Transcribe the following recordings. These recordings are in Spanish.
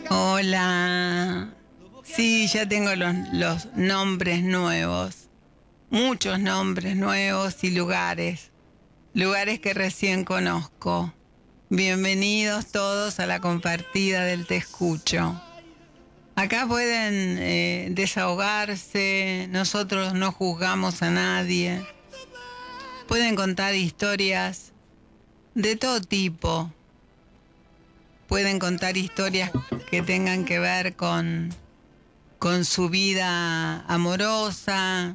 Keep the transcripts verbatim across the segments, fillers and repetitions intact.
Hola. Sí, ya tengo los, los nombres nuevos. Muchos nombres nuevos y lugares. Lugares que recién conozco. Bienvenidos todos a la compartida del Te Escucho. Acá pueden eh, desahogarse, nosotros no juzgamos a nadie. Pueden contar historias de todo tipo. Pueden contar historias que tengan que ver con, con su vida amorosa.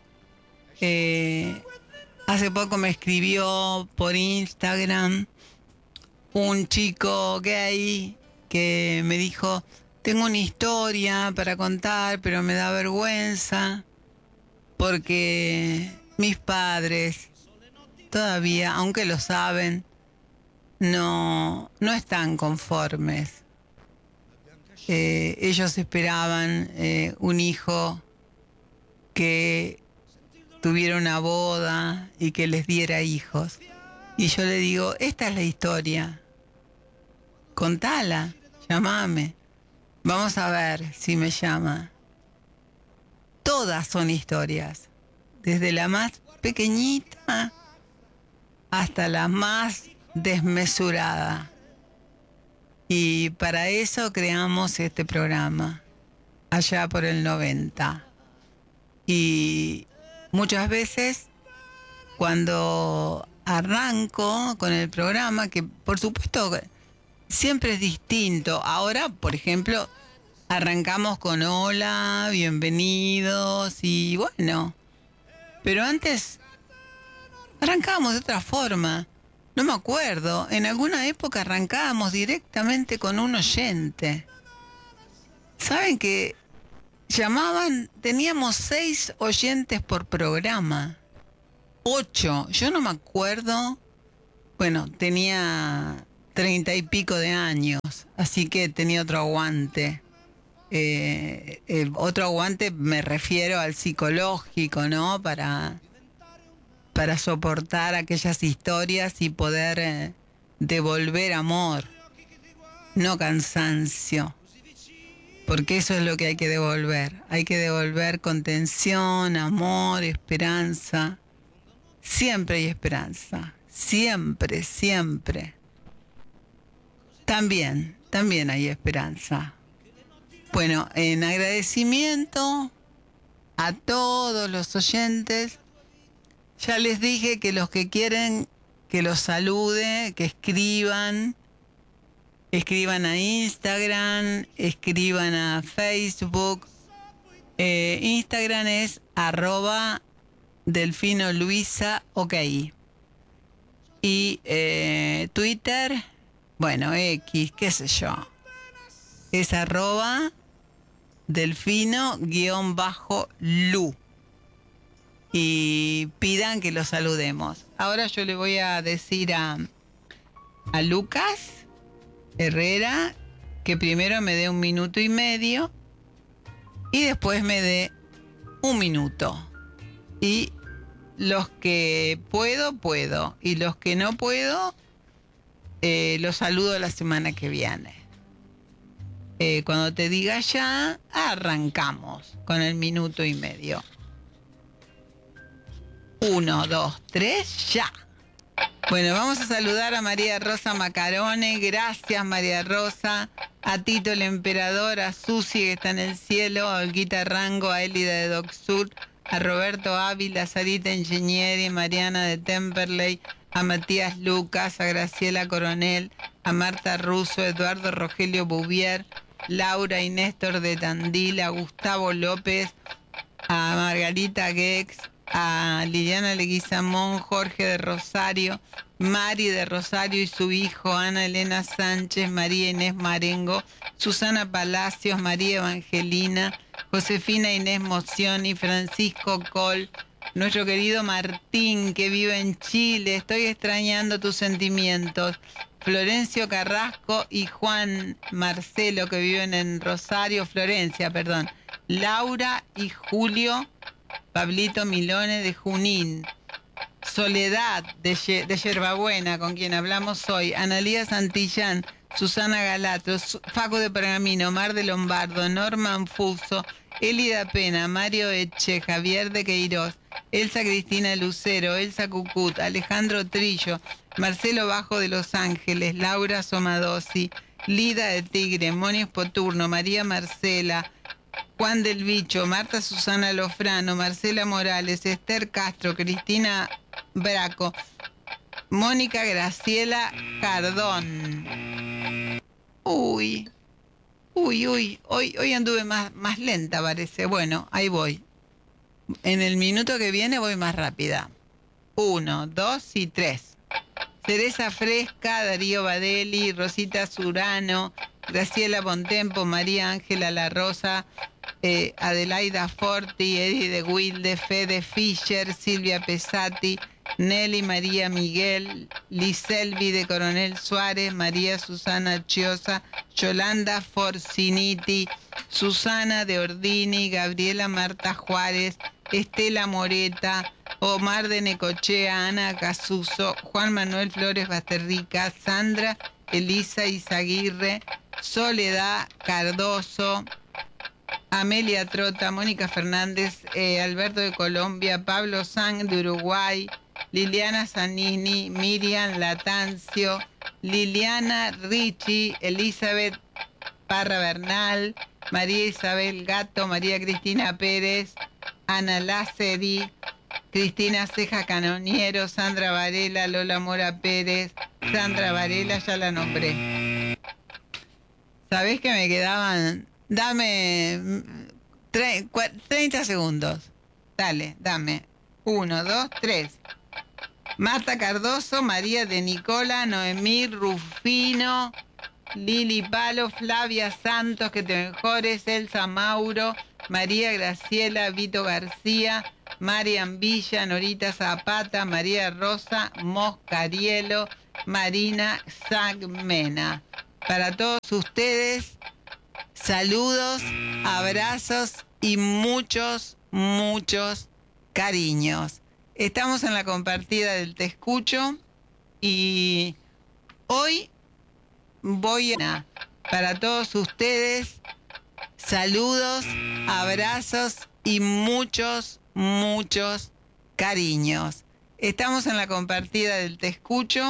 Eh, hace poco me escribió por Instagram un chico gay que me dijo: tengo una historia para contar, pero me da vergüenza porque mis padres todavía, aunque lo saben, no, no están conformes. Eh, ellos esperaban eh, un hijo que tuviera una boda y que les diera hijos. Y yo le digo, esta es la historia. Contala, llámame. Vamos a ver si me llama. Todas son historias, desde la más pequeñita hasta la más desmesurada. Y para eso creamos este programa, allá por el noventa. Y muchas veces, cuando arranco con el programa, que por supuesto siempre es distinto. Ahora, por ejemplo, arrancamos con hola, bienvenidos y bueno. Pero antes arrancábamos de otra forma. No me acuerdo, en alguna época arrancábamos directamente con un oyente. ¿Saben que llamaban? Teníamos seis oyentes por programa. Ocho, yo no me acuerdo. Bueno, tenía treinta y pico de años, así que tenía otro aguante. Eh, eh, otro aguante me refiero al psicológico, ¿no? Para... para soportar aquellas historias y poder eh, devolver amor, no cansancio, porque eso es lo que hay que devolver. Hay que devolver contención, amor, esperanza. Siempre hay esperanza, siempre, siempre. También, también hay esperanza. Bueno, en agradecimiento a todos los oyentes. Ya les dije que los que quieren que los salude, que escriban, escriban a Instagram, escriban a Facebook. Eh, Instagram es arroba Delfino Luisa, ok. Y eh, Twitter, bueno, X, qué sé yo. Es arroba Delfino guión bajo Lu. Y pidan que los saludemos. Ahora yo le voy a decir a, a Lucas Herrera que primero me dé un minuto y medio y después me dé un minuto. Y los que puedo, puedo. Y los que no puedo, eh, los saludo la semana que viene. Eh, cuando te diga ya, arrancamos con el minuto y medio. Uno, dos, tres, ya. Bueno, vamos a saludar a María Rosa Macarone. Gracias, María Rosa. A Tito el Emperador, a Susi que está en el cielo, a Olguita Rango, a Elida de Docsur, a Roberto Ávila, a Sarita Ingenieri, Mariana de Temperley, a Matías Lucas, a Graciela Coronel, a Marta Russo, Eduardo Rogelio Bouvier, Laura y Néstor de Tandil, a Gustavo López, a Margarita Gex, a Liliana Leguizamón, Jorge de Rosario, Mari de Rosario y su hijo, Ana Elena Sánchez, María Inés Marengo, Susana Palacios, María Evangelina, Josefina Inés Mozioni, Francisco Col, nuestro querido Martín que vive en Chile, estoy extrañando tus sentimientos, Florencio Carrasco y Juan Marcelo que viven en Rosario, Florencia, perdón, Laura y Julio, Pablito Milone de Junín, Soledad de, Ye- de Yerbabuena, con quien hablamos hoy, Analía Santillán, Susana Galato, Su- Facu de Pergamino, Mar de Lombardo, Norman Fuso, Elida Pena, Mario Eche, Javier de Queiroz, Elsa Cristina Lucero, Elsa Cucut, Alejandro Trillo, Marcelo Bajo de Los Ángeles, Laura Somadosi, Lida de Tigre, Moni Poturno, María Marcela, Juan del Bicho, Marta Susana Lofrano, Marcela Morales, Esther Castro, Cristina Braco, Mónica Graciela Cardón. Uy, uy, uy, hoy, hoy anduve más, más lenta parece. Bueno, ahí voy. En el minuto que viene voy más rápida. Uno, dos y tres. Teresa Fresca, Darío Badeli, Rosita Surano, Graciela Bontempo, María Ángela La Rosa, eh, Adelaida Forti, Eddie de Wilde, Fede Fischer, Silvia Pesati, Nelly María Miguel, Liselvi de Coronel Suárez, María Susana Chiosa, Yolanda Forciniti, Susana de Ordini, Gabriela Marta Juárez, Estela Moreta, Omar de Necochea, Ana Casuso, Juan Manuel Flores Basterrica, Sandra Elisa Izaguirre, Soledad Cardoso, Amelia Trota, Mónica Fernández, eh, Alberto de Colombia, Pablo Sang de Uruguay, Liliana Zanini, Miriam Latancio, Liliana Ricci, Elizabeth Parra Bernal, María Isabel Gato, María Cristina Pérez, Ana Laceri, Cristina Ceja Canoniero, Sandra Varela, Lola Mora Pérez, Sandra Varela, ya la nombré. ¿Sabés que me quedaban? Dame tre- cua- treinta segundos. Dale, dame. Uno, dos, tres. Marta Cardoso, María de Nicola, Noemí Rufino, Lili Palo, Flavia Santos, que te mejores, Elsa Mauro, María Graciela, Vito García, Marian Villa, Norita Zapata, María Rosa Moscarielo, Marina Sagmena. Para todos ustedes, saludos, abrazos y muchos, muchos cariños. Estamos en la compartida del Te Escucho y hoy voy a... Para todos ustedes, saludos, abrazos y muchos, muchos cariños. Estamos en la compartida del Te Escucho